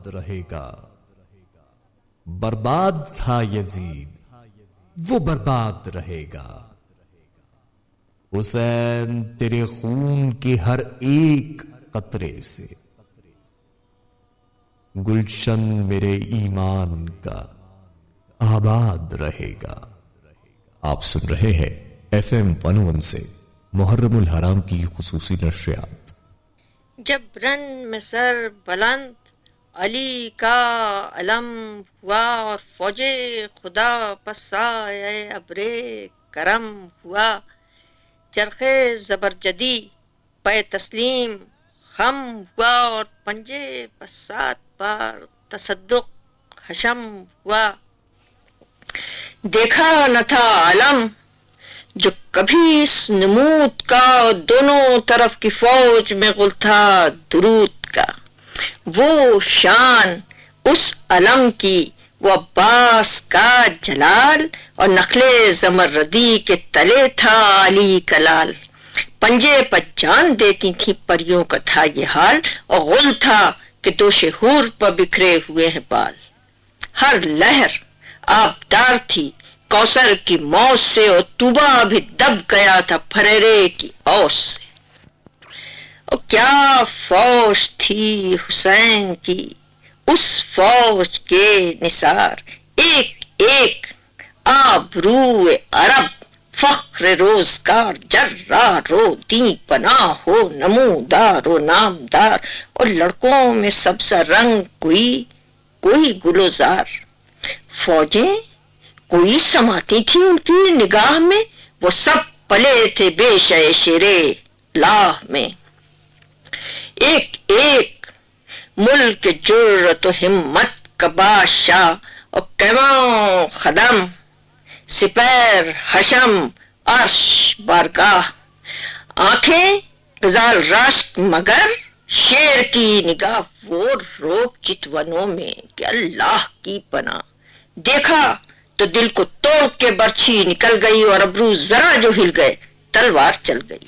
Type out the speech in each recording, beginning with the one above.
رہے گا. برباد تھا یزید وہ برباد رہے گا. حسین تیرے خون کے ہر ایک قطرے سے گلشن میرے ایمان کا آباد رہے گا. آپ سن رہے ہیں FM 101 سے محرم الحرام کی خصوصی نشریات. جب رن میں سر بلند علی کا علم ہوا اور فوج خدا پسائے ابر کرم ہوا. چرخ زبرجدی پے تسلیم خم ہوا اور پنجے پسات پر تصدق حشم ہوا. دیکھا نہ تھا عالم جو کبھی اس نمود کا، دونوں طرف کی فوج میں غل تھا درود کا. وہ شان اس علم کی، وہ عباس کا جلال، اور نخل زمردی کے تلے تھا علی کا لال. پنجے پر جان دیتی تھی پریوں کا تھا یہ حال، اور غل تھا کہ دوش حور پر بکھرے ہوئے ہیں بال. ہر لہر آبدار تھی کوثر کی موت سے، اور طوبا بھی دب گیا تھا پھریرے کی اوس سے. اور کیا فوج تھی حسین کی، اس فوج کے نثار ایک ایک آبرو عرب، فخر روزگار، جرار و دین پناہ ہو، نمودار و نامدار. اور لڑکوں میں سبز رنگ کوئی گلوزار. فوجیں کوئی سماتی تھی ان کی نگاہ میں، وہ سب پلے تھے بے شیرے لاہ میں. ایک ایک ملک جرت و ہمت کا بادشاہ، اور کیواں خدم سپیر حشم عرش بارگاہ. آنکھیں غزال رشک مگر شیر کی نگاہ، وہ روک چتونوں میں کہ اللہ کی پناہ. دیکھا تو دل کو توڑ کے برچھی نکل گئی، اور ابرو ذرا جو ہل گئے تلوار چل گئی.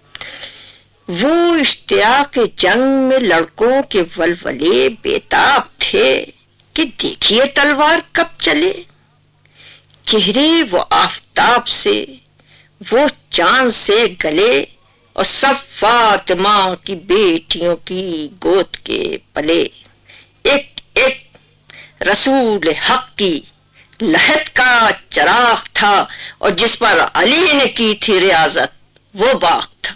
وہ اشتیاق جنگ میں لڑکوں کے ولولے بےتاب تھے کہ دیکھیے تلوار کب چلے. چہرے وہ آفتاب سے، وہ چاند سے گلے، اور سب فاطمہ کی بیٹیوں کی گود کے پلے. ایک ایک رسول حق کی لہت کا چراغ تھا، اور جس پر علی نے کی تھی ریاضت وہ باغ تھا.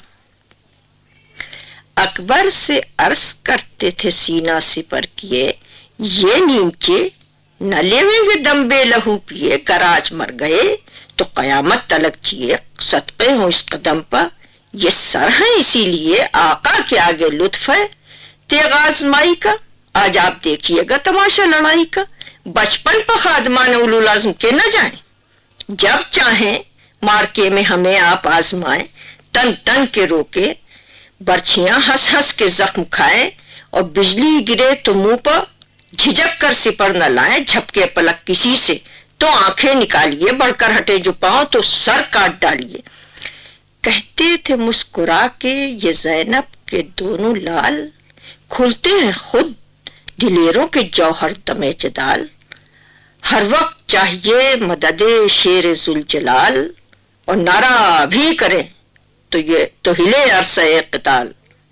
اکبر سے عرض کرتے تھے سینہ سپر کیے، یہ نیمچے نہ لیویں گے دم بے لہو پیے. گراج مر گئے تو قیامت تلک چیے، صدقے ہوں اس قدم پر. یہ سر ہیں اسی لیے آقا کے آگے لطف ہے تیغ آزمائی کا. آج آپ دیکھیے گا تماشا لڑائی کا. بچپن پر خادمان اولو العزم کے نہ جائیں، جب چاہیں مارکے میں ہمیں آپ آزمائیں. تن تن کے روکے برچیاں ہنس ہنس کے زخم کھائیں، اور بجلی گرے تو منہ پر جھجک کر سپر نہ لائیں. جھپکے پلک کسی سے تو آنکھیں نکالیے، بڑھ کر ہٹے جو پاؤں تو سر کاٹ ڈالیے. کہتے تھے مسکرا کے یہ زینب کے دونوں لال، کھلتے ہیں خود دلیروں کے جوہر دمے جدال. ہر وقت چاہیے مدد شیر ذوالجلال، اور نعرہ بھی کریں تو ہلے عرصہ قتال.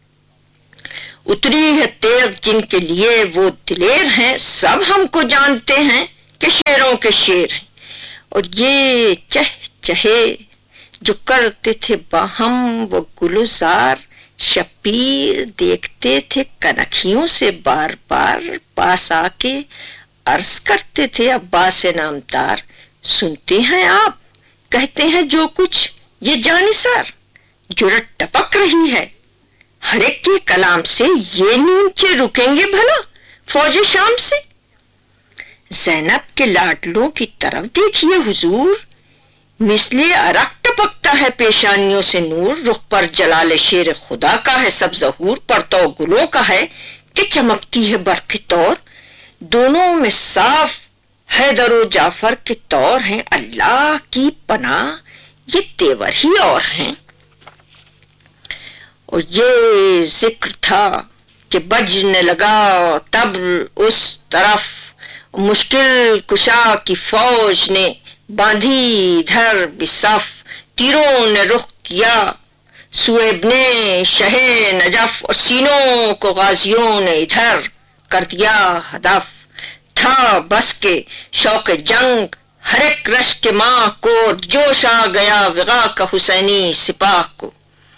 اتری ہے تیغ جن کے لیے وہ دلیر ہیں، سب ہم کو جانتے ہیں کہ شیروں کے شیر ہیں. اور یہ چہے جو کرتے تھے باہم وہ گلوزار، شبیر دیکھتے تھے کنکھیوں سے بار بار. پاس آ کے عرض کرتے تھے عباس نامدار، سنتے ہیں آپ کہتے ہیں جو کچھ یہ جانثار. جرت ٹپک رہی ہے ہر ایک کے کلام سے، یہ نیچے رکیں گے بھلا فوج شام سے. زینب کے لاڈلوں کی طرف دیکھیے حضور، مثل عرق ٹپکتا ہے پیشانیوں سے نور. رخ پر جلال شیر خدا کا ہے سب ظہور، پرتو گلوں کا ہے کہ چمکتی ہے برق طور. دونوں میں صاف حیدر و جعفر کے طور ہیں، اللہ کی پناہ یہ تیور ہی اور ہیں. اور یہ ذکر تھا کہ بجنے لگا تب اس طرف مشکل کشا کی فوج نے باندھی ادھر بھی صف تیروں نے رخ کیا سوئے ابن شہ نجف اور سینوں کو غازیوں نے ادھر کر دیا ہدف تھا بس کے شوق جنگ ہر ایک رش کے ماں کو جوش آ گیا وغا کا حسینی سپاہ کو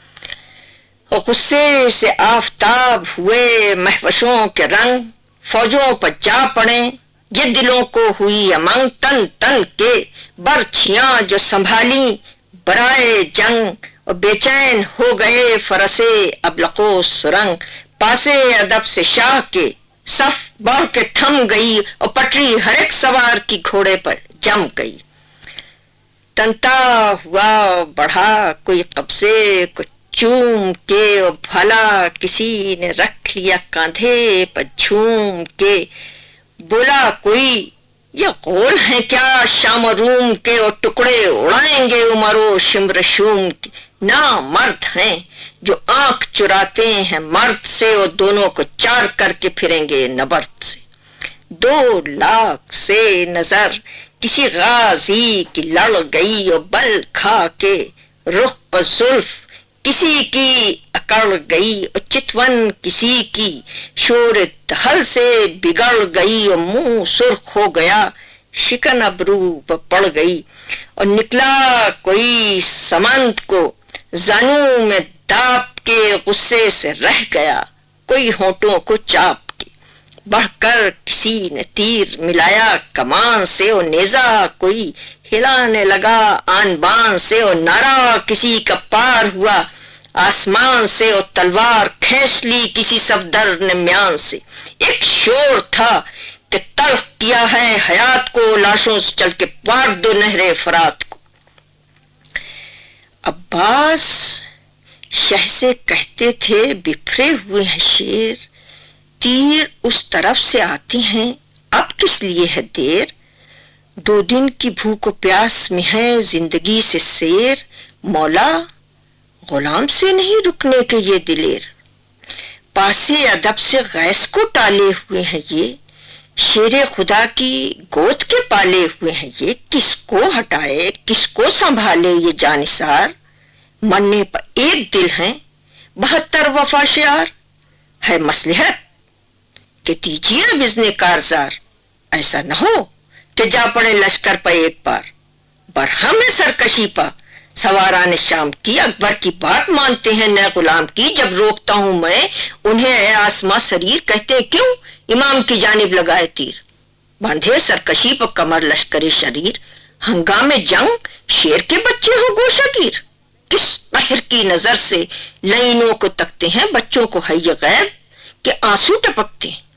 اور غصے سے آفتاب ہوئے مہوشوں کے رنگ فوجوں پر جا پڑے یہ دلوں کو ہوئی امنگ تن تن کے برچھیاں جو سنبھالی برائے جنگ اور بے چین ہو گئے فرسے ابلق و سرنگ پاسے ادب سے شاہ کے صف بڑھ کے تھم گئی اور پٹری ہر ایک سوار کی گھوڑے پر جم گئی تنتا ہوا بڑھا کوئی قبضے کو چوم کے اور بھلا کسی نے رکھ لیا کاندھے پر جھوم کے بولا کوئی یہ قول ہیں کیا شام و روم کے اور ٹکڑے اڑائیں گے عمر و شمر شوم کے نہ مرد ہیں جو آنکھ چراتے ہیں مرد سے اور دونوں کو چار کر کے پھریں گے نبرد سے 2 لاکھ سے نظر کسی غازی کی لڑ گئی اور بل کھا کے رخ پر زلف کسی کی اکڑ گئی اور چتون کسی کی شور دہل سے بگڑ گئی اور منہ سرخ ہو گیا شکن ابرو پر پڑ گئی اور نکلا کوئی سمند کو زانوں میں داپ کے غصے سے رہ گیا کوئی ہونٹوں کو چاپ کے بڑھ کر کسی نے تیر ملایا کمان سے اور نیزہ کوئی ہلانے لگا آن بان سے اور نعرہ کسی کا پار ہوا آسمان سے اور تلوار کھینچ لی کسی صفدر نے میان سے ایک شور تھا کہ تلخ کیا ہے حیات کو لاشوں سے چل کے پاٹ دو نہر فرات کو عباس شہ سے کہتے تھے بکھرے ہوئے ہیں شیر تیر اس طرف سے آتی ہیں اب کس لیے ہے دیر 2 دن کی بھوک و پیاس میں ہے زندگی سے سیر مولا غلام سے نہیں رکنے کے یہ دلیر پاسے ادب سے غیث کو ٹالے ہوئے ہیں یہ شیر خدا کی گود کے پالے ہوئے ہیں یہ کس کو ہٹائے کس کو سنبھالے یہ جانثار مرنے پر ایک دل ہیں 72 وفا شعار ہے مصلحت کہ دیجیے اب اذن کارزار ایسا نہ ہو کہ جا پڑے لشکر پر ایک بار برہم سرکشی پا سواران شام کی اکبر کی بات مانتے ہیں نئے غلام کی جب روکتا ہوں میں انہیں اے آسماں سریر کہتے ہیں کیوں امام کی جانب لگائے تیر باندھے سرکشی پر کمر لشکر شریر ہنگام جنگ شیر کے بچے ہو گوشہ گیر کس قہر کی نظر سے لعینوں کو تکتے ہیں بچوں کو ہے یہ غیب کہ آنسو ٹپکتے ہیں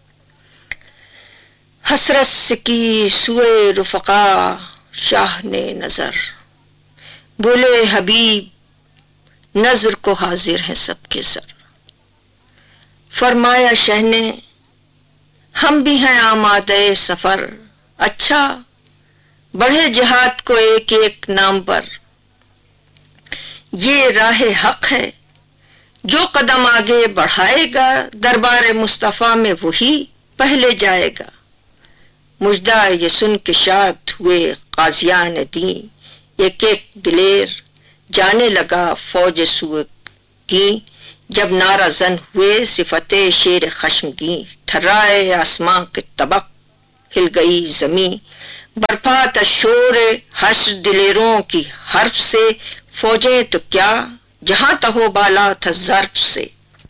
حسرت سے کی سوئے رفقا شاہ نے نظر بولے حبیب نظر کو حاضر ہیں سب کے سر فرمایا شہ نے ہم بھی ہیں آمادہ سفر اچھا بڑھے جہاد کو ایک ایک نام پر یہ راہ حق ہے جو قدم آگے بڑھائے گا دربار مصطفیٰ میں وہی پہلے جائے گا مجدہ یہ سن کے شاد ہوئے قاضیان دین ایک ایک دلیر جانے لگا فوج سوء کی جب نعرہ زن ہوئے صفت شیر خشمگین تھرائے آسمان کے طبق ہل گئی زمین برپا تا شور حشر دلیروں کی حرف سے فوجیں تو کیا جہاں تہو بالا تھا ضرب سے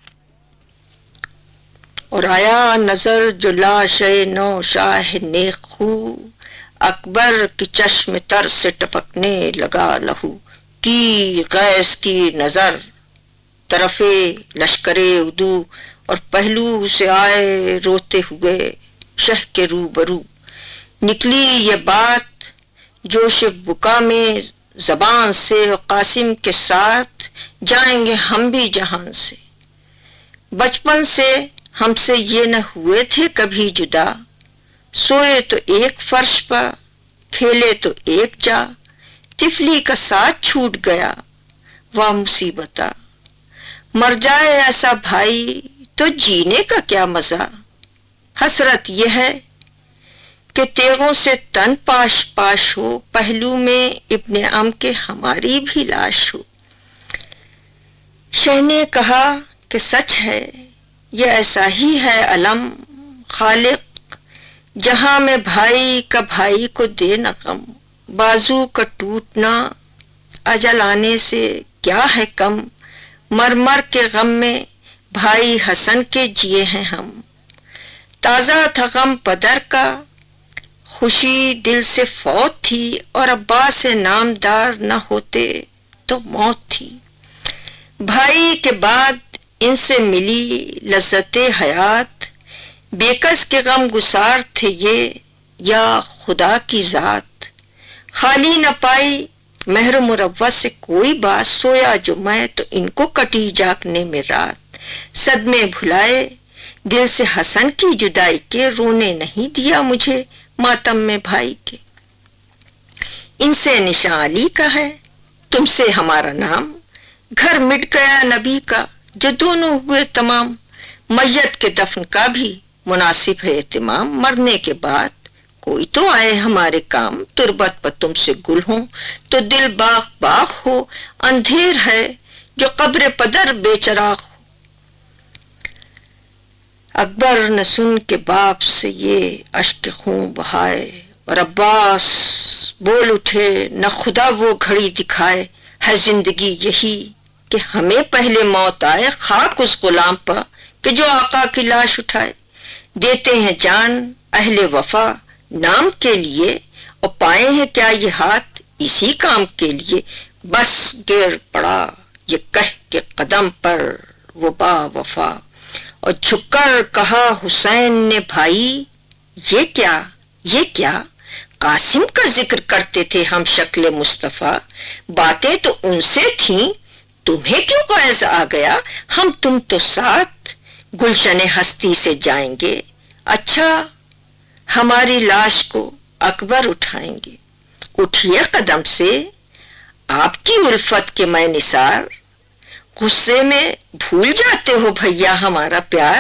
اور آیا نظر جو لاش نو شاہ نیک خو اکبر کی چشم تر سے ٹپکنے لگا لہو کی غیث کی نظر طرف لشکر ادو اور پہلو سے آئے روتے ہوئے شہ کے روبرو نکلی یہ بات جوش بکا میں زبان سے قاسم کے ساتھ جائیں گے ہم بھی جہان سے بچپن سے ہم سے یہ نہ ہوئے تھے کبھی جدا سوئے تو ایک فرش پر کھیلے تو ایک جا طفلی کا ساتھ چھوٹ گیا واہ مصیبتا مر جائے ایسا بھائی تو جینے کا کیا مزہ؟ حسرت یہ ہے کہ تیغوں سے تن پاش پاش ہو، پہلو میں ابن ام کے ہماری بھی لاش ہو۔ شہ نے کہا کہ سچ ہے، یہ ایسا ہی ہے علم خالق، جہاں میں بھائی کا بھائی کو دے نہ غم، بازو کا ٹوٹنا اجل آنے سے کیا ہے کم، مر مر کے غم میں بھائی حسن کے جیے ہیں ہم۔ تازہ تھا غم پدر کا، خوشی دل سے فوت تھی، اور ابا سے نامدار نہ ہوتے تو موت تھی۔ بھائی کے بعد ان سے ملی لذت حیات، بے کس کے غم گسار تھے یہ یا خدا کی ذات۔ خالی نہ پائی مہر مروت سے کوئی بات، سویا جو میں تو ان کو کٹی جاگنے میں رات۔ صدمے بھلائے دل سے حسن کی جدائی کے، رونے نہیں دیا مجھے ماتم میں بھائی کے۔ ان سے نشان علی کا ہے، تم سے ہمارا نام، گھر مٹ گیا نبی کا جو دونوں ہوئے تمام۔ میت کے دفن کا بھی مناسب ہے اہتمام، مرنے کے بعد کوئی تو آئے ہمارے کام۔ تربت پر تم سے گل ہوں تو دل باغ باغ ہو، اندھیر ہے جو قبر پدر بے چراغ ہو۔ اکبر نے سن کے باپ سے یہ اشک خون بہائے، اور عباس بول اٹھے نہ خدا وہ گھڑی دکھائے۔ ہے زندگی یہی کہ ہمیں پہلے موت آئے، خاک اس غلام پر کہ جو آقا کی لاش اٹھائے۔ دیتے ہیں جان اہل وفا نام کے لیے، اور پائے ہیں کیا یہ ہاتھ اسی کام کے لیے۔ بس گر پڑا یہ کہہ کے قدم پر وہ با وفا، اور جھک کر کہا حسین نے بھائی یہ کیا قاسم کا ذکر کرتے تھے ہم شکل مصطفیٰ، باتیں تو ان سے تھیں تمہیں کیوں غیظ آ گیا، ہم تم تو ساتھ گلشن ہستی سے جائیں گے۔ اچھا ہماری لاش کو اکبر اٹھائیں گے، اٹھیے قدم سے آپ کی الفت کے میں نثار، غصے میں بھول جاتے ہو بھیا ہمارا پیار۔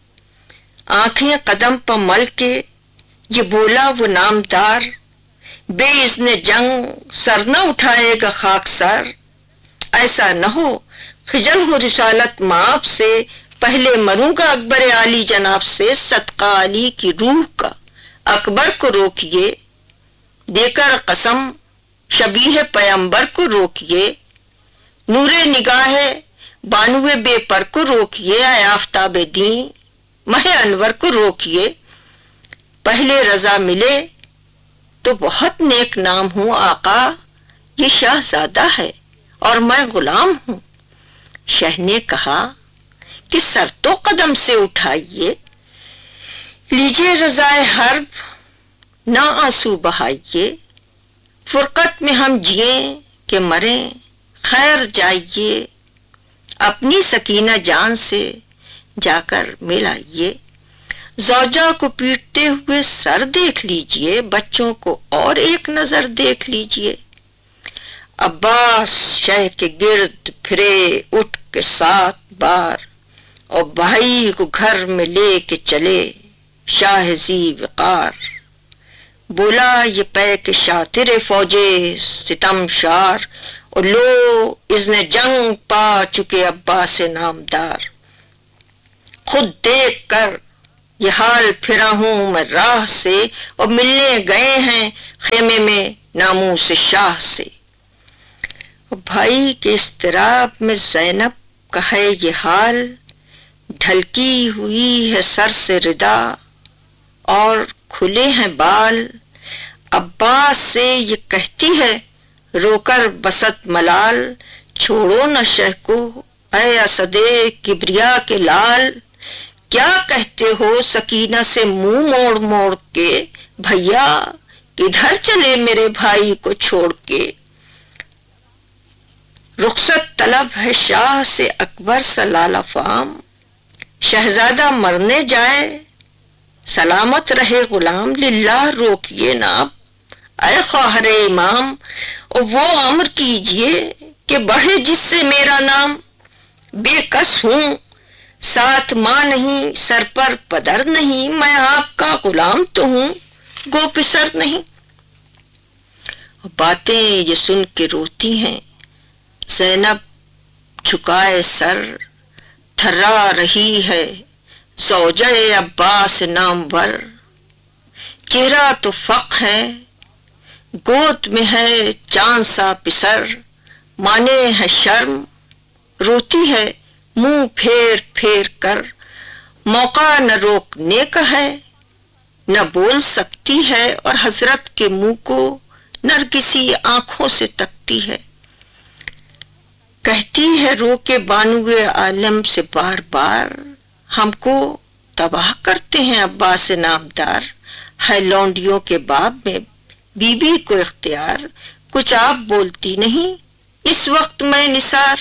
آنکھیں قدم پر مل کے یہ بولا وہ نامدار، بے اذن جنگ سر نہ اٹھائے گا خاک سار۔ ایسا نہ ہو خجل ہو رسالت ماپ سے، پہلے مروں گا اکبر علی جناب سے۔ صدقہ علی کی روح کا اکبر کو روکیے، دے کر قسم شبیہ پیمبر کو روکیے۔ نور نگاہ بانوے بے پر کو روکیے، اے آفتاب دین مہ انور کو روکیے۔ پہلے رضا ملے تو بہت نیک نام ہوں آقا، یہ شہزادہ ہے اور میں غلام ہوں۔ شہ نے کہا کہ سر تو قدم سے اٹھائیے، لیجیے رضائے حرب نہ آنسو بہائیے۔ فرقت میں ہم جئیں کہ مریں، خیر جائیے، اپنی سکینہ جان سے جا کر ملائیے۔ زوجہ کو پیٹتے ہوئے سر دیکھ لیجئے، بچوں کو اور ایک نظر دیکھ لیجئے۔ عباس شہ کے گرد پھرے اٹھ کے 7 بار، اور بھائی کو گھر میں لے کے چلے شاہ ذی وقار۔ بولا یہ پے کے شاطر فوجے ستم شار، اور لو اذن جنگ پا چکے عباس نامدار۔ خود دیکھ کر یہ حال پھرا ہوں میں راہ سے، اور ملنے گئے ہیں خیمے میں ناموس شاہ سے۔ بھائی کے اضطراب میں زینب کا ہے یہ حال، ڈھلکی ہوئی ہے سر سے ردا اور کھلے ہیں بال۔ عباس سے یہ کہتی ہے رو کر بسط ملال، چھوڑو نہ شہ کو اے اسد کبریا کے لال۔ کیا کہتے ہو سکینہ سے منہ موڑ موڑ کے، بھیا کدھر چلے میرے بھائی کو چھوڑ کے۔ رخصت طلب ہے شاہ سے اکبر سلالہ فام، شہزادہ مرنے جائے سلامت رہے غلام۔ للہ روکیے نا اے خواہر امام، اور وہ امر کیجئے کہ بڑھے جس سے میرا نام۔ بے کس ہوں ساتھ ماں نہیں، سر پر پدر نہیں، میں آپ کا غلام تو ہوں، گو پسر نہیں۔ باتیں یہ سن کے روتی ہیں، زینب جھکائے سر، تھرا رہی ہے زوجہ عباس نامور۔ چہرہ تو فق ہے، گود میں ہے چاند سا پسر، مانے ہے شرم، روتی ہے منہ پھیر پھیر کر، موقع نہ روکنے کا ہے، نہ بول سکتی ہے، اور حضرت کے منہ کو نرگسی آنکھوں سے تکتی ہے۔ کہتی ہے رو کے بانوئے عالم سے بار بار، ہم کو تباہ کرتے ہیں عباس نامدار، ہے لونڈیوں کے باب میں بی بی کو اختیار، کچھ آپ بولتی نہیں اس وقت میں نثار۔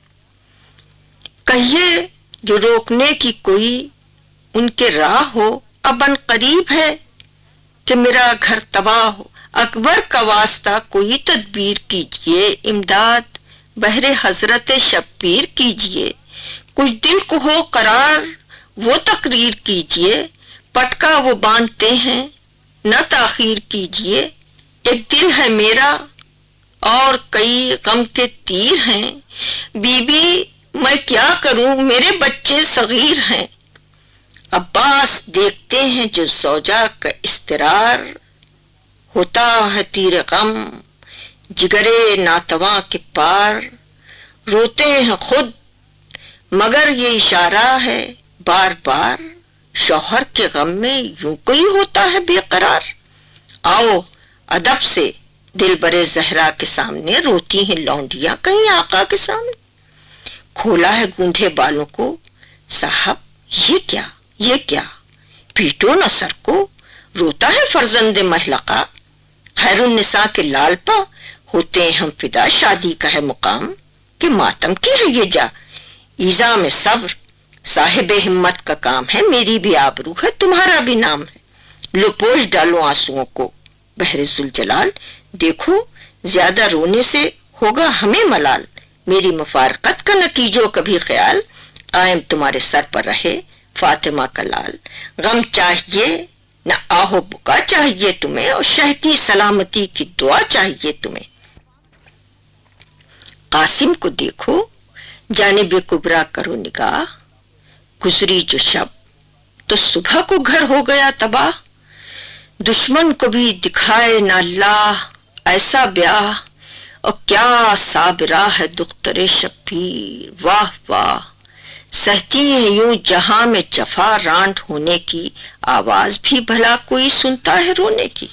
کہیے جو روکنے کی کوئی ان کے راہ ہو، اب ان قریب ہے کہ میرا گھر تباہ ہو، اکبر کا واسطہ کوئی تدبیر کیجئے، امداد بہر حضرت شبیر کیجئے، کچھ دل کو ہو قرار وہ تقریر کیجئے، پٹکا وہ باندھتے ہیں نہ تاخیر کیجئے، ایک دل ہے میرا اور کئی غم کے تیر ہیں، بی بی میں کیا کروں میرے بچے صغیر ہیں۔ عباس دیکھتے ہیں جو زوجہ کا استرار، ہوتا ہے تیر غم جگرے ناتواں کے پار، روتے ہیں خود مگر یہ اشارہ ہے بار بار، شوہر کے غم میں یوں کوئی ہوتا ہے بے قرار۔ آؤ ادب سے دل برے زہرا کے سامنے، روتی ہیں لونڈیاں کہیں آقا کے سامنے۔ کھولا ہے گونڈے بالوں کو، صاحب یہ کیا پیٹو نہ سر کو، روتا ہے فرزند محلقہ، خیر النساء کے لال پا، ہوتے ہیں ہم فدا شادی کا ہے مقام، کہ ماتم کی ہے یہ جا، ایزا میں صبر صاحب ہمت کا کام ہے، میری بھی آبرو ہے تمہارا بھی نام ہے، لپوش ڈالو آنسوؤں کو بحر ذوالجلال، دیکھو زیادہ رونے سے ہوگا ہمیں ملال، میری مفارقت کا نتیجوں کبھی خیال، قائم تمہارے سر پر رہے فاطمہ کا لال، غم چاہیے نہ آہو بکا چاہیے تمہیں، اور شہ کی سلامتی کی دعا چاہیے تمہیں۔ قاسم کو دیکھو جانب کبرا کرو نگاہ، گزری جو شب تو صبح کو گھر ہو گیا تباہ، دشمن کو بھی دکھائے نہ اللہ ایسا بیاہ، اور کیا صابرہ ہے دختر شبیر، واہ واہ سہتی ہے یوں جہاں میں جفا رانٹ ہونے کی، آواز بھی بھلا کوئی سنتا ہے رونے کی۔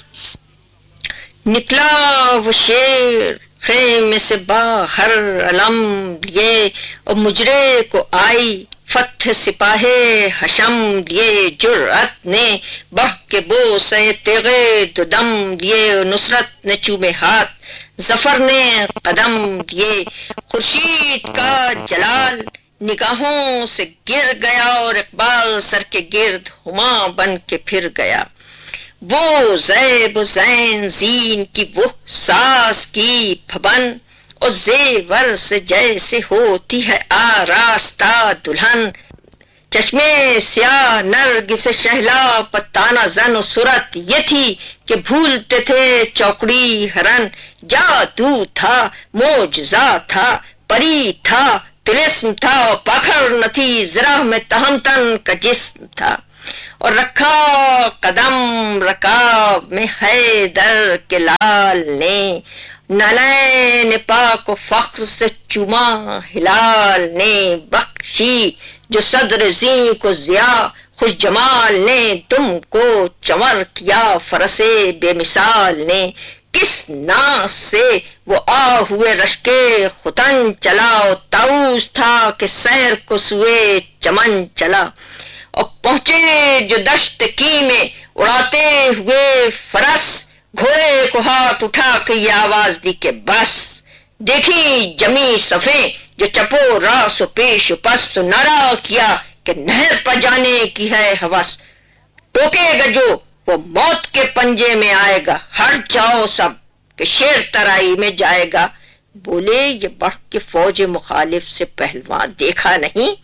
نکلا وہ شیر خیمے سے باہر علم لیے، اور مجرے کو آئی فتح سپاہ حشم لیے، جرأت نے بڑھ کے بوسے تیغے دو دم لیے، نصرت نے چومے ہاتھ ظفر نے قدم لیے، خورشید کا جلال نگاہوں سے گر گیا، اور اقبال سر کے گرد ہما بن کے پھر گیا، وہ زیب و زین زین کی وہ ساز کی پھبن، اور زیور سے جیسے ہوتی ہے آراستہ دلہن، چشمے سیاہ نرگس شہلا پتانہ زن، و صورت یہ تھی کہ بھولتے تھے چوکڑی ہرن، جادو تھا معجزہ تھا پری تھا طلسم تھا، اور پاکھر نہ تھی زرہ میں تہمتن کا جسم تھا، اور رکھا قدم رکاب میں حیدر کے لال نے، نالین پاک و فخر سے چوما ہلال نے، بخشی جو صدر زیں کو ضیا خوش جمال نے، تم کو چمر کیا فرس بے مثال نے، کس ناس سے وہ آ ہوئے رشکے ختن چلا، اور طاؤس تھا کہ سیر کو سوئے چمن چلا، اور پہنچے جو دشت کی میں اڑاتے ہوئے فرس، گھوڑے کو ہاتھ اٹھا کے یہ آواز دی کہ بس، دیکھی جمی صفیں جو چپو راس و پیش و پس، نعرہ کیا کہ نہر پر جانے کی ہے ہوس، ٹوکے گا جو وہ موت کے پنجے میں آئے گا، ہٹ جاؤ سب کہ شیر ترائی میں جائے گا، بولے یہ بڑھ کے فوج مخالف سے پہلوان دیکھا نہیں،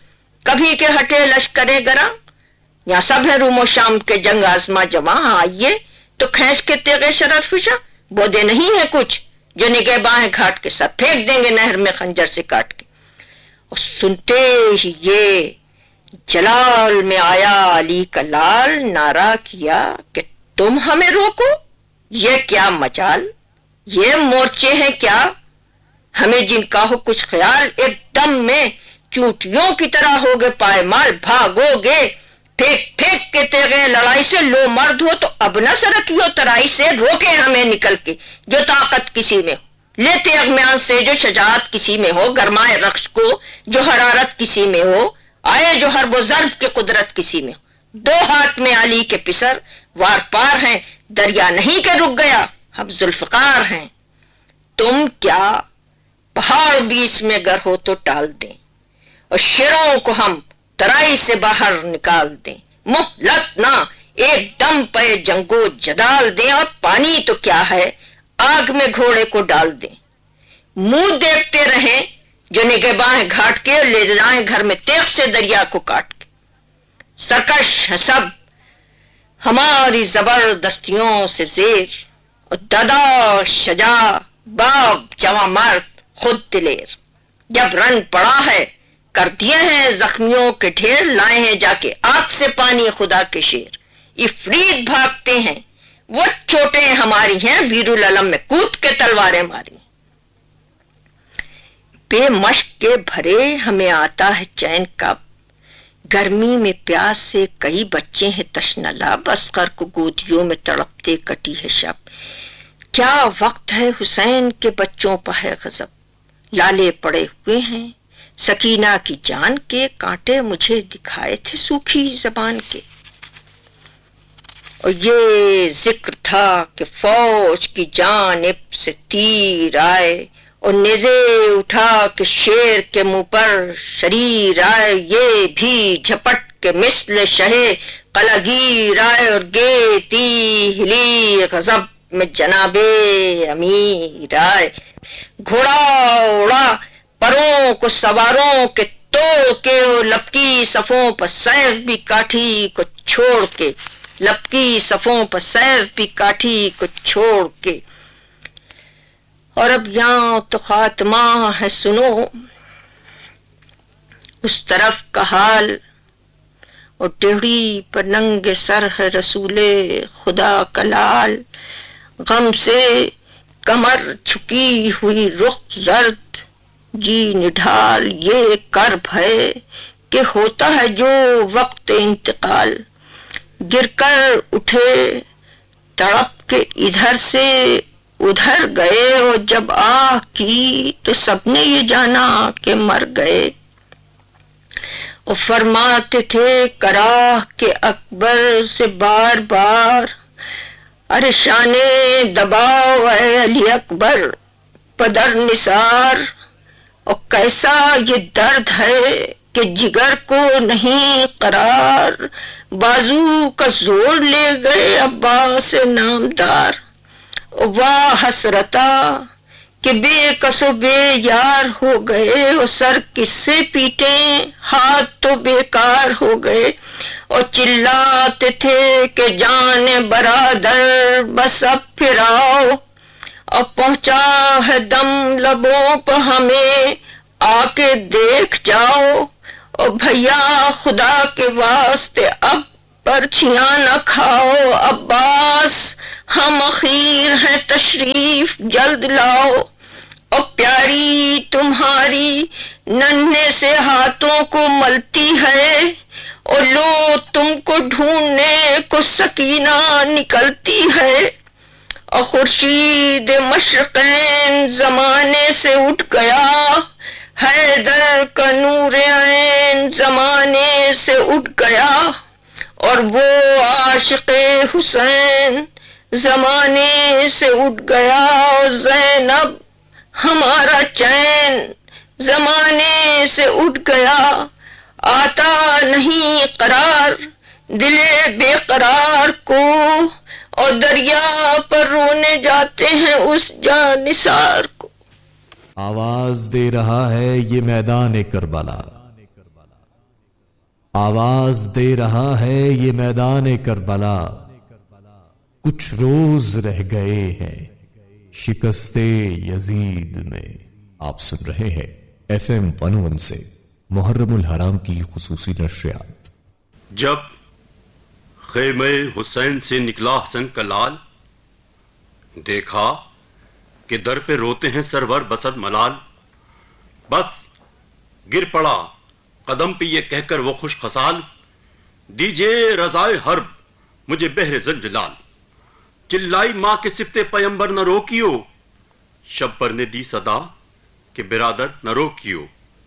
کبھی کے ہٹے لشکرے گراں، یہاں سب ہے روم و شام کے جنگ آزما جواں، ہاں آئیے تو کھینچ کے تیغے شرر فشاں، بودے نہیں ہے کچھ جو نگہباں گھاٹ کے ساتھ پھینک دیں گے نہر میں خنجر سے کاٹ کے۔ اور سنتے ہی یہ جلال میں آیا علی کا لال، نعرہ کیا کہ تم ہمیں روکو، یہ کیا مجال، یہ مورچے ہیں کیا، ہمیں جن کا ہو کچھ خیال، ایک دم میں چونٹیوں کی طرح ہوگے پائمال، بھاگو گے پھینک پھینک کے تیغے لڑائی سے، لو مرد ہو تو اب نہ سرکیو ترائی سے، روکے ہمیں نکل کے جو طاقت کسی میں ہو، لیتے اغمیان سے جو شجاعت کسی میں ہو، گرمائے رخش کو جو حرارت کسی میں ہو، آئے جو حرب و ضرب کی قدرت کسی میں ہو، دو ہاتھ میں علی کے پسر، وار پار ہیں دریا نہیں کہ رک گیا، ہم ذوالفقار ہیں، تم کیا پہاڑ بیچ میں گر ہو تو ٹال دیں، اور شیروں کو ہم ترائی سے باہر نکال دیں، مہلت نہ ایک دم پہ جنگو جدال دیں، اور پانی تو کیا ہے آگ میں گھوڑے کو ڈال دیں، منہ دیکھتے رہیں جو نگہباں گھاٹ کے، لے جائیں گھر میں تیغ سے دریا کو کاٹ کے، سرکش ہیں سب ہماری زبردستیوں سے زیر، اور دادا شجا باب جواں مرد خود دلیر، جب رن پڑا ہے کر دیے ہیں زخمیوں کے ڈھیر، لائے ہیں جا کے آگ سے پانی خدا کے شیر، افرید بھاگتے ہیں وہ چوٹیں ہماری ہیں، بیر العلم میں کود کے تلواریں ماری، بے مشق کے بھرے ہمیں آتا ہے چین کب، گرمی میں پیاس سے کئی بچے ہیں تشنہ لب، اصغر کو گودیوں میں تڑپتے کٹی ہے شب، کیا وقت ہے حسین کے بچوں پر ہے غضب، لالے پڑے ہوئے ہیں سکینہ کی جان کے، کانٹے مجھے دکھائے تھے سوکھی زبان کے، اور یہ ذکر تھا کہ فوج کی جانب سے تیر آئے، اور نیزے اٹھا کہ شیر کے منہ پر شریر آئے، یہ بھی جھپٹ کے مثل شہے قلگیر آئے، اور گیتی ہلی غضب میں جناب امیر آئے، گھوڑا اڑا پروں کو سواروں کے توڑ کے، اور لپکی صفوں پر سیف بھی کاٹھی کو چھوڑ کے، لپکی صفوں پر سیف بھی کاٹھی کو چھوڑ کے، اور اب یہاں تو خاتمہ ہے سنو اس طرف کا حال، اور ٹیڑھی پر ننگے سر ہے رسول خدا کا لال، غم سے کمر جھکی ہوئی رخ زرد، جی نڈھال یہ کرب ہے کہ ہوتا ہے جو وقت انتقال، گر کر اٹھے تڑپ کے ادھر سے ادھر گئے، اور جب آہ کی تو سب نے یہ جانا کہ مر گئے، اور فرماتے تھے کراہ کے اکبر سے بار بار، ارے شانے دباؤ اے علی اکبر پدر نثار، اور کیسا یہ درد ہے کہ جگر کو نہیں قرار، بازو کا زور لے گئے عباس نامدار، واہ حسرتا کہ بے کس و بے یار ہو گئے، اور سر کس سے پیٹیں ہاتھ تو بیکار ہو گئے، اور چلاتے تھے کہ جان برادر بس اب پھر آؤ، اب پہنچا ہے دم لبوں پہ ہمیں آ کے دیکھ جاؤ، اور بھیا خدا کے واسطے اب پرچیاں نہ کھاؤ، عباس ہم اخیر ہیں تشریف جلد لاؤ، اور پیاری تمہاری ننھے سے ہاتھوں کو ملتی ہے، اور لو تم کو ڈھونڈنے کو سکینہ نکلتی ہے، اور خورشید مشرقین زمانے سے اٹھ گیا، حیدر کا نور عین زمانے سے اٹھ گیا، اور وہ عاشق حسین زمانے سے اٹھ گیا، اور زینب ہمارا چین زمانے سے اٹھ گیا، آتا نہیں قرار دل بے قرار کو، اور دریا پر رونے جاتے ہیں اس جانثار کو۔ آواز دے رہا ہے یہ میدان کربلا، آواز دے رہا ہے یہ میدان کربلا، کچھ روز رہ گئے ہیں شکستے یزید میں۔ آپ سن رہے ہیں FM 101 سے محرم الحرام کی خصوصی نشریات۔ جب خیمہ حسین سے نکلا حسن کا لال، دیکھا کہ در پہ روتے ہیں سرور بسد ملال، بس گر پڑا قدم پہ یہ کہہ کر وہ خوش خصال، دیجئے رضائے حرب مجھے بہر زلجلال۔ چلائی ماں کے صفتے پیمبر نہ روکیو، شب پر نے دی صدا کہ برادر نہ روکیو۔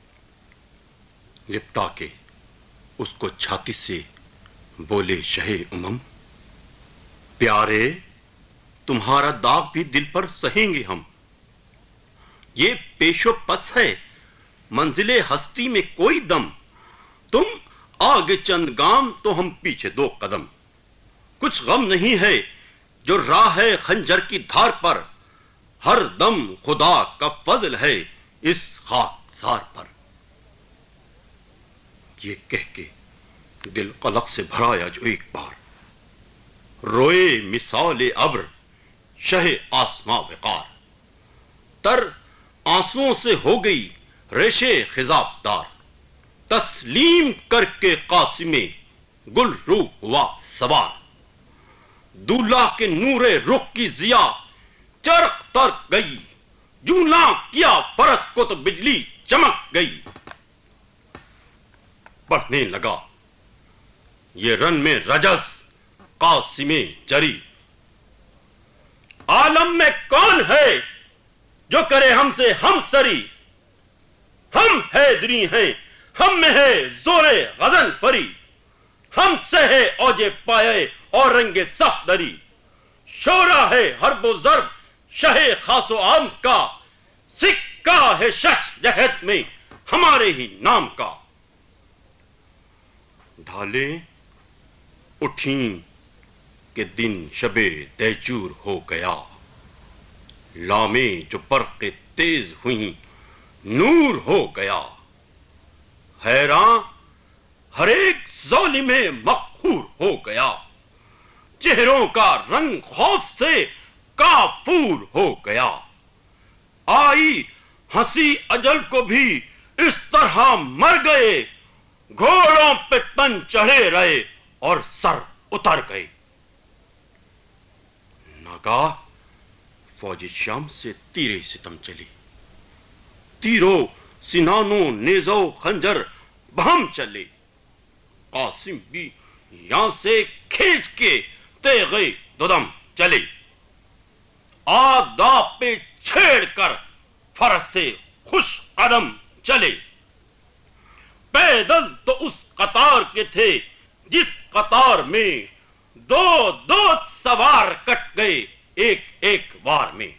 لپٹا کے اس کو چھاتی سے بولے شہ امم، پیارے تمہارا داغ بھی دل پر سہیں گے ہم۔ یہ پیش و پس ہے منزل ہستی میں کوئی دم، تم آگے چند گام تو ہم پیچھے دو قدم۔ کچھ غم نہیں ہے جو راہ ہے خنجر کی دھار پر، ہر دم خدا کا فضل ہے اس خاکسار پر۔ یہ کہہ کے دل قلق سے بھرایا جو ایک بار، روئے مثال ابر شہ آسماں وقار، تر آنسوؤں سے ہو گئی ریشے خضاب دار، تسلیم کر کے قاسم گل روح ہوا سوار، دولہ کے نور رخ کی ضیا چرخ تر گئی، جولاں کیا فرس کو تو بجلی چمک گئی۔ پڑھنے لگا یہ رن میں رجس قاسم جری، عالم میں کون ہے جو کرے ہم سے ہم سری، ہم حیدری ہیں ہم میں ہے زور غزل فری، ہم سے ہے اوج پائے اور رنگ صف دری، شورا ہے حرب و ضرب شہ خاص و عام کا، سکہ ہے شش جہت میں ہمارے ہی نام کا۔ ڈھالیں اٹھیں کہ دن شب دیجور ہو گیا، لامیں جو برق تیز ہوئیں نور ہو گیا، حیراں ہر ایک ظالم مقہور ہو گیا، چہروں کا رنگ خوف سے کافور ہو گیا، آئی ہنسی اجل کو بھی اس طرح مر گئے، گھوڑوں پہ تن چڑھے رہے اور سر اتر گئے۔ ناگاہ فوج شام سے تیرے ستم چلی، تیروں سنانوں نیزو خنجر بہم چلے، قاسم بھی یہاں سے کھینچ کے تیغے دودم چلے، آداب پہ چھیڑ کر فرس سے خوش قدم چلے، پیدل تو اس قطار کے تھے جس قطار میں دو دو سوار کٹ گئے ایک ایک وار میں۔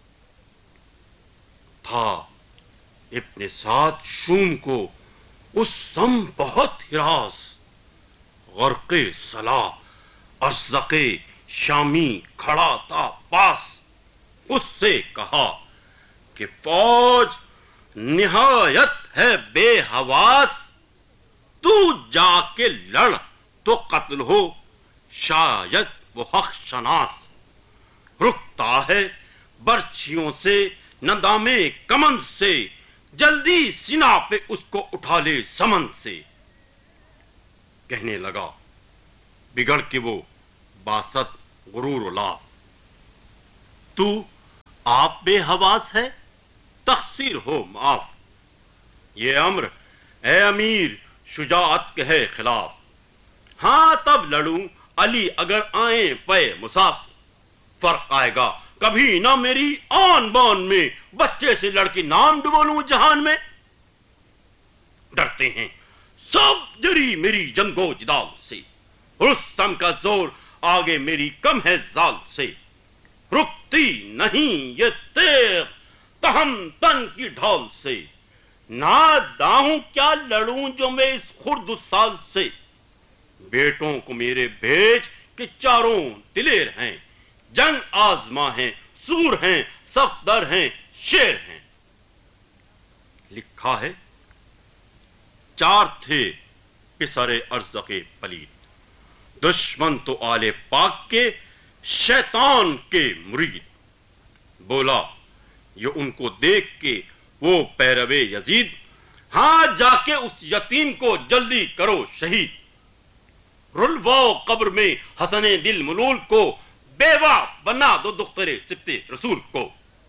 تھا ابن سعد شوم کو اس سم بہت ہراس، غرق صلاح ازرق شامی کھڑا تھا پاس، اس سے کہا کہ فوج نہایت ہے بے حواس، تو جا کے لڑ تو قتل ہو شاید وہ حق شناس، رکتا ہے برچھیوں سے ندامے کمن سے، جلدی سنا پہ اس کو اٹھا لے سمن سے۔ کہنے لگا بگڑ کے وہ باست غرور و لاف، تو آپ بے حواس ہے تقصیر ہو معاف، یہ امر اے امیر شجاعت کے ہے خلاف، ہاں تب لڑوں علی اگر آئیں پے مساف، فرق آئے گا کبھی نہ میری آن بان میں، بچے سے لڑکی نام ڈبولوں جہان میں۔ ڈرتے ہیں سب جری میری جنگو جدال سے، رستم کا زور آگے میری کم ہے زال سے، رکتی نہیں یہ تیغ تہم تن کی ڈھال سے، ناداں کیا لڑوں جو میں اس خرد سال سے، بیٹوں کو میرے بھیج کہ چاروں دلیر ہیں، جنگ آزما ہیں سور ہیں صفدر ہیں شیر ہیں۔ لکھا ہے چار تھے پسر ارزق پلید. دشمن تو آل پاک کے شیطان کے مرید. بولا یہ ان کو دیکھ کے وہ پیرو یزید, ہاں جا کے اس یتیم کو جلدی کرو شہید. رلواؤ قبر میں حسن دل ملول کو بیوہ بنا دو دختر سبط رسول کو.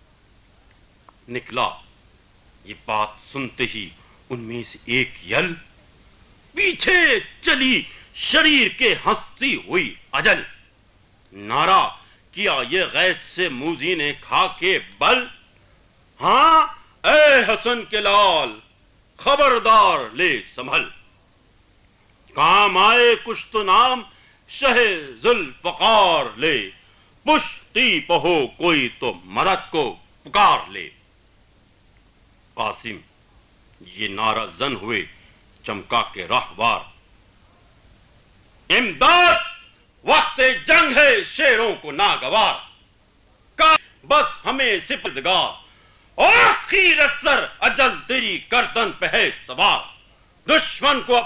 نکلا یہ بات سنتے ہی ان میں سے ایک یل, پیچھے چلی شریر کے ہنستی ہوئی اجل. نعرہ کیا یہ غیث سے موذی نے کھا کے بل, ہاں اے حسن کے لال خبردار لے سنبھل. کام آئے کچھ تو نام شہ ذوالفقار لے, پشتی پہو کوئی تو مدد کو پکار لے. قاسم یہ نعرہ زن ہوئے چمکا کے راہوار, امداد وقت جنگ ہے شیروں کو ناگوار. بس ہمیں سپردگار آخر اثر اجل تیری گردن پہ ہے سوار. دشمن کو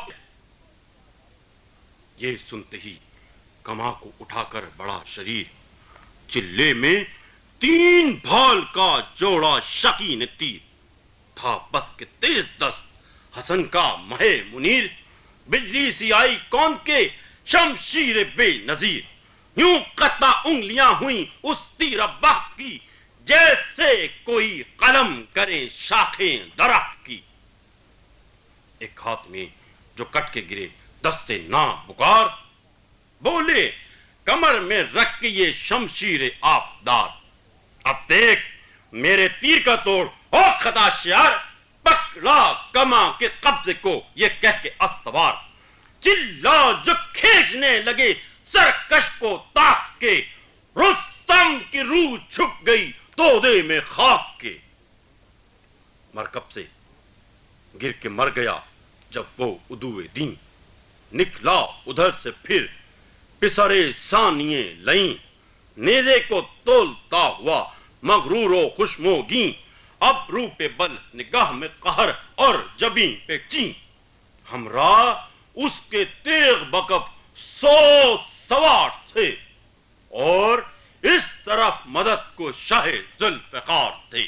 یہ سنتے ہی کما کو اٹھا کر بڑا شریر, چلے میں 3 بھال کا جوڑا شقین تیر تھا بس کے تیز دست حسن کا مہ منیر. بجلی سی آئی کون کے شمشیر بے نظیر, یوں قطع انگلیاں ہوئیں اس تیر بخت کی جیسے کوئی قلم کرے شاخیں درخت کی. ایک ہاتھ میں جو کٹ کے گرے دستے نا بکار, بولے کمر میں رکھ کے یہ شمشیر آبدار. اب دیکھ میرے تیر کا توڑ او خطا شیار, پکڑا کما کے قبضے کو یہ کہہ کے استوار. چلا جو کھینچنے لگے سرکش کو تاک کے, رستم کی روح چھپ گئی تودے میں خاک کے. مرکب سے گر کے مر گیا جب وہ عدوِ دین, نکلا ادھر سے پھر پسرے ثانیے لئیں. نیزے کو تولتا ہوا مغرور و خوشموگیں, اب رو پہ بل نگاہ میں قہر اور جبیں پہ چین. ہمراہ اس کے تیغ بکف 100 سوار تھے, اور اس طرف مدد کو شاہ ذوالفقار تھے.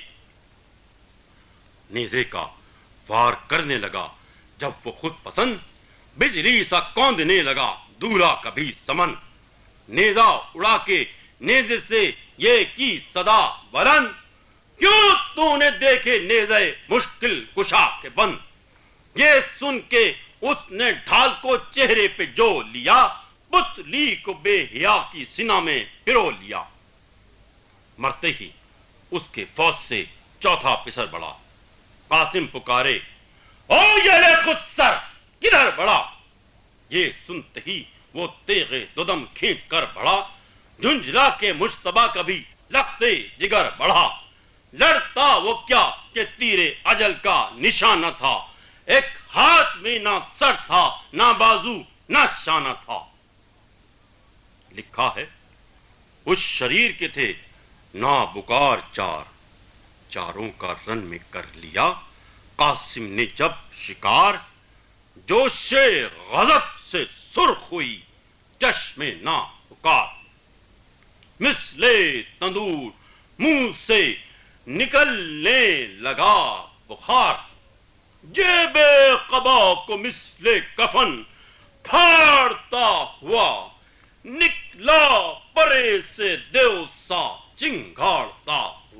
نیزے کا وار کرنے لگا جب وہ خود پسند, بجلی سا کوندنے لگا دولہا کبھی سمن. نیزہ اڑا کے نیزے سے یہ کی صدا بلند, کیوں تو نے دیکھے نیزے مشکل کشا کے بند. یہ سن کے اس نے ڈھال کو چہرے پہ جو لیا, پتلی کو بے حیا کی سینہ میں پرو لیا. مرتے ہی اس کے فوج سے چوتھا پسر بڑھا. قاسم پکارے او یہ لے خود سر کدھر بڑھا. یہ سنتے ہی وہ تیغ دودم کھینچ کر بڑھا, جھنجھلا کے مجتبیٰ کا بھی لختے جگر بڑھا. لڑتا وہ کیا کہ تیر اجل کا نشانہ تھا, ایک ہاتھ میں نہ سر تھا نہ بازو نہ شانہ تھا. لکھا ہے اس شریر کے تھے نا بکار چار, چاروں کا رن میں کر لیا قاسم نے جب شکار. جوش غضب سے سرخ ہوئی چشم نا بکار, مثل تندور منہ سے نکلنے لگا بخار. جیب قبا کو مثل کفن پھاڑتا ہوا نکلا پرے سے دیو سا چنگار